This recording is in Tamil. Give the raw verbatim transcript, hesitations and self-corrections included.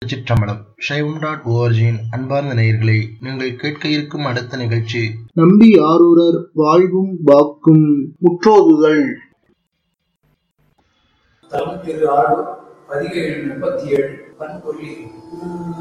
திருச்சிற்றம்பலம். சைவம் டாட் ஓஆர்ஜியின் அன்பார்ந்த நேயர்களே, நீங்கள் கேட்க இருக்கும் அடுத்த நிகழ்ச்சி நம்பி ஆரூரர் வாழ்வும் வாக்கும் முற்றோதுதல். தலம் திரு ஆறு பதிகை முப்பத்தி ஏழு பண்பொழி